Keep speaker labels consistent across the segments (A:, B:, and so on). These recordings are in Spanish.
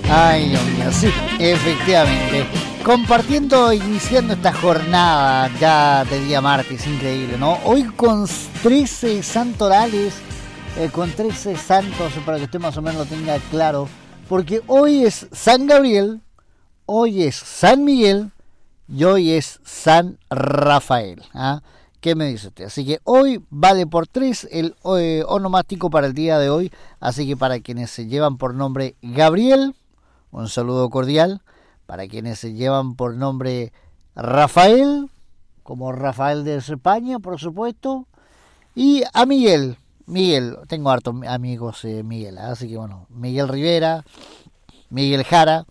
A: Ay, Dios mío, sí, efectivamente. Compartiendo, iniciando esta jornada ya de día martes, increíble, ¿no? Hoy con 13 santorales, con 13 santos, para que usted más o menos lo tenga claro. Porque hoy es San Gabriel, hoy es San Miguel y hoy es San Rafael. ¿Ah? ¿Qué me dice usted? Así que hoy vale por 3 el onomástico para el día de hoy. Así que para quienes se llevan por nombre Gabriel, un saludo cordial. Para quienes se llevan por nombre Rafael, como Rafael de España, por supuesto. Y a Miguel, tengo hartos amigos Miguel, así que bueno, Miguel Rivera, Miguel Jara,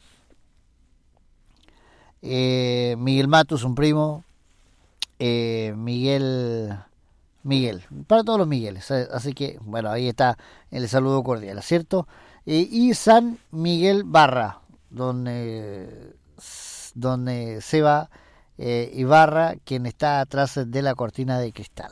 A: Miguel Matus, un primo, Miguel, para todos los Migueles, así que bueno, ahí está el saludo cordial, ¿cierto? Y San Miguel Barra, donde Seba Ibarra, quien está atrás de la cortina de cristal.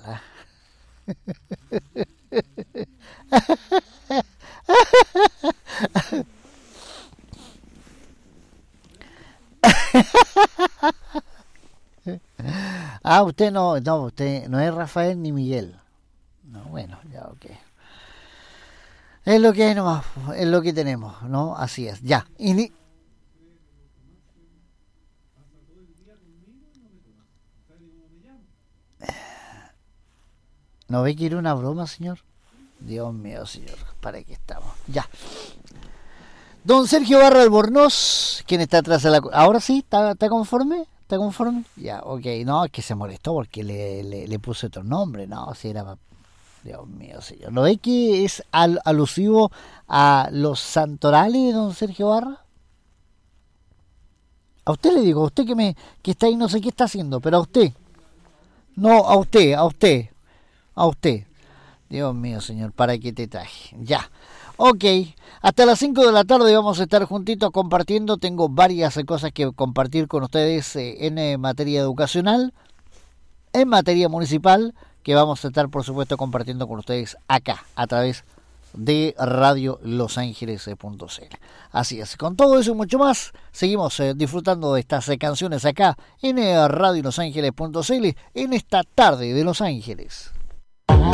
A: Usted usted no es Rafael ni Miguel. No, bueno, ya ok. Es lo que es nomás, es lo que tenemos, ¿no? Así es, ya. ¿No ve que era una broma, señor? Dios mío, señor, ¿para qué estamos? Ya. Don Sergio Barra Albornoz, quien está atrás de la... ¿Ahora sí? ¿Está conforme? ¿Está conforme? Ya, ok. No, es que se molestó porque le puse otro nombre. No, si era... Dios mío, señor. ¿No ve que es alusivo a los santorales, don Sergio Barra? A usted le digo, a usted que está ahí, no sé qué está haciendo, pero a usted. No, a usted. Dios mío, señor, ¿para qué te traje? Ya. Ok, hasta las 5 de la tarde vamos a estar juntitos compartiendo. Tengo varias cosas que compartir con ustedes en materia educacional, en materia municipal, que vamos a estar, por supuesto, compartiendo con ustedes acá, a través de Radio Los Ángeles.cl. Así es, con todo eso y mucho más, seguimos disfrutando de estas canciones acá en Radio Los Ángeles.cl en esta tarde de Los Ángeles.